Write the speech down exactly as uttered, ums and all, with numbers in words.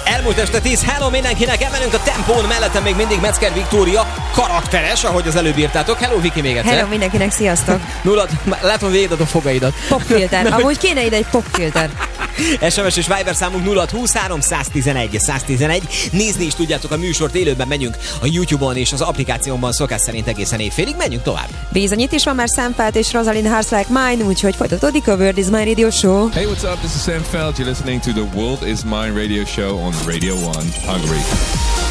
Elmúlt este tíz, hello mindenkinek, emelünk a tempón, mellettem még mindig Metzger Viktória, karakteres, ahogy az előbb írtátok. Hello Viki még egyszer. Hello mindenkinek, sziasztok. Nullad, látom végigad a fogaidat. Popfilter, amúgy kéne ide egy popfilter. es em es és Viber számunk nulla húszhárom száztizenegy száztizenegy. Nézni is tudjátok a műsort, élőben megyünk a YouTube-on és az applikációban szokás szerint egészen évfélig. Menjünk tovább. Bizony, itt is van már Sam Feldt és Rosalind Hearts Like Mine, úgyhogy folytatódik a World is Mine Radio Show. Hey, what's up? This is Sam Feldt. You're listening to the World is Mine Radio Show on Radio one Hungary.